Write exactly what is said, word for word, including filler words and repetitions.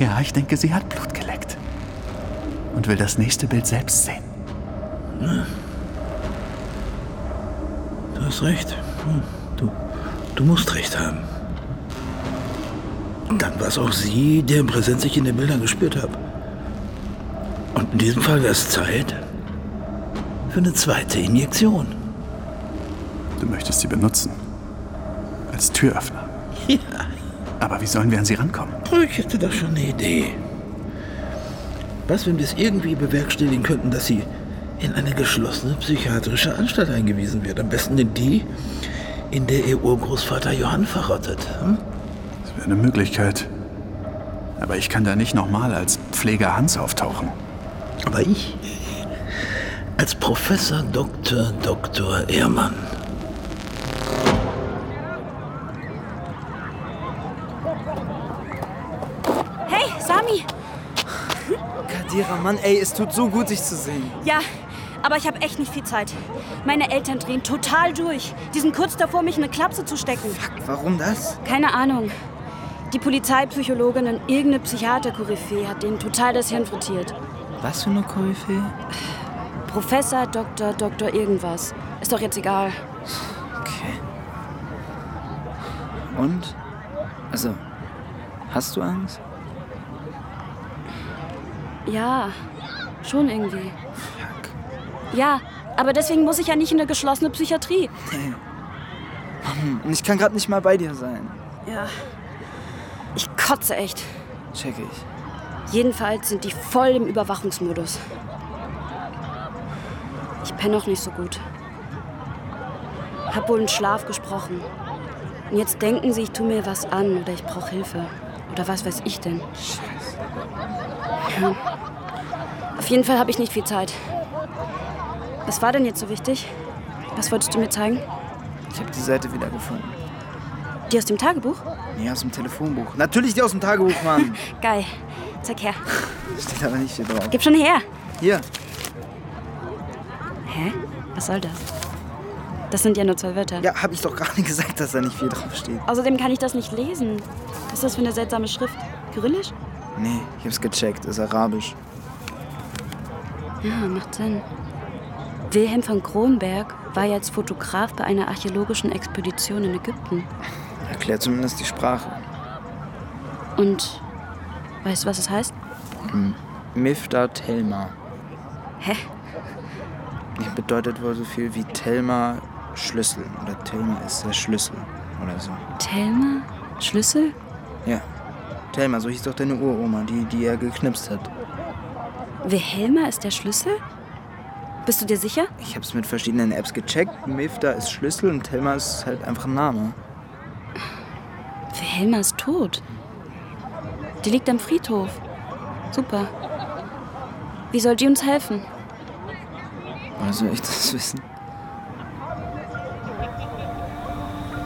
Ja, ich denke, sie hat Blut geleckt. Und will das nächste Bild selbst sehen. Ja. Du hast recht. Du, du musst recht haben. Dann war es auch sie, deren Präsenz ich in den Bildern gespürt habe. Und in diesem Fall wäre es Zeit für eine zweite Injektion. Du möchtest sie benutzen. Als Türöffner. Ja. Aber wie sollen wir an sie rankommen? Ich hätte da schon eine Idee. Was, wenn wir es irgendwie bewerkstelligen könnten, dass sie in eine geschlossene psychiatrische Anstalt eingewiesen wird? Am besten in die, in der ihr Urgroßvater Johann verrottet. Hm? Das wäre eine Möglichkeit. Aber ich kann da nicht nochmal als Pfleger Hans auftauchen. Aber ich? Als Professor Doktor Doktor Ehrmann. Hey, Sami! Kadira, Mann, ey, es tut so gut, dich zu sehen. Ja, aber ich habe echt nicht viel Zeit. Meine Eltern drehen total durch. Die sind kurz davor, mich in eine Klapse zu stecken. Fuck, warum das? Keine Ahnung. Die Polizeipsychologin und irgendeine Psychiater-Koryphäe hat denen total das Hirn frittiert. Was für eine Koryphäe? Professor, Doktor, Doktor irgendwas. Ist doch jetzt egal. Okay. Und? Also, hast du Angst? Ja, schon irgendwie. Fuck. Ja, aber deswegen muss ich ja nicht in eine geschlossene Psychiatrie. Nee. Mann, und ich kann gerade nicht mal bei dir sein. Ja, ich kotze echt. Check ich. Jedenfalls sind die voll im Überwachungsmodus. Ich penne noch nicht so gut. Hab wohl einen Schlaf gesprochen. Und jetzt denken sie, ich tue mir was an oder ich brauche Hilfe. Oder was weiß ich denn. Scheiße. Ja. Auf jeden Fall habe ich nicht viel Zeit. Was war denn jetzt so wichtig? Was wolltest du mir zeigen? Ich habe die Seite wiedergefunden. Die aus dem Tagebuch? Nee, aus dem Telefonbuch. Natürlich die aus dem Tagebuch, Mann. Geil. Zeig her. Steht aber nicht hier drauf. Gib schon her. Hier. Hä? Was soll das? Das sind ja nur zwei Wörter. Ja, hab ich doch gerade gesagt, dass da nicht viel drauf steht. Außerdem kann ich das nicht lesen. Was ist das für eine seltsame Schrift? Kyrillisch? Nee, ich hab's gecheckt. Ist Arabisch. Ja, macht Sinn. Wilhelm von Kronberg war ja als Fotograf bei einer archäologischen Expedition in Ägypten. Erklärt zumindest die Sprache. Und weißt du, was es heißt? Hm. Mifta Telma. Hä? Ja, bedeutet wohl so viel wie Telma Schlüssel. Oder Telma ist der Schlüssel. Oder so. Thelma? Schlüssel? Ja. Telma, so hieß doch deine Uroma, die, die er geknipst hat. Wilhelma ist der Schlüssel? Bist du dir sicher? Ich hab's mit verschiedenen Apps gecheckt. Mifta ist Schlüssel und Telma ist halt einfach ein Name. Wilhelma ist tot. Die liegt am Friedhof. Super. Wie soll die uns helfen? Woher soll ich das wissen?